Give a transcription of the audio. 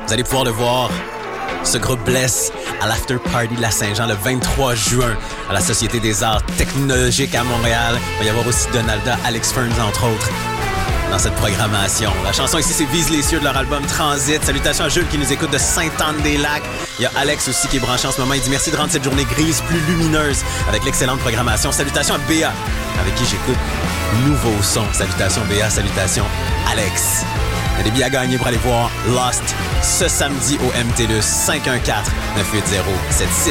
Vous allez pouvoir le voir, ce groupe Bless, à l'After Party de la Saint-Jean le 23 juin à la Société des Arts Technologiques à Montréal. Il va y avoir aussi Donalda, Alex Ferns, entre autres, dans cette programmation. La chanson ici, c'est Vise les cieux de leur album Transit. Salutations à Jules qui nous écoute de Sainte-Anne-des-Lacs. Il y a Alex aussi qui est branché en ce moment. Il dit merci de rendre cette journée grise plus lumineuse avec l'excellente programmation. Salutations à Béa, avec qui j'écoute Nouveau Son. Salutations Béa, salutations Alex. Il y a des billets à gagner pour aller voir Lost ce samedi au MTLUS 514-980-76.